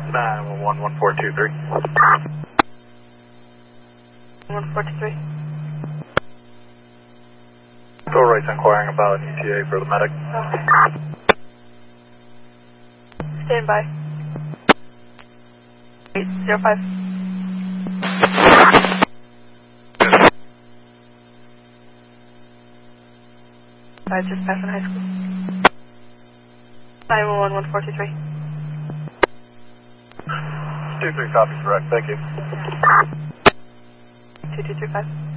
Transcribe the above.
911 1423. 1423. Go right inquiring about an ETA for the medic. Stand by. 805. Just passing high school. 911 1423. 23 copies correct, thank you. 2235.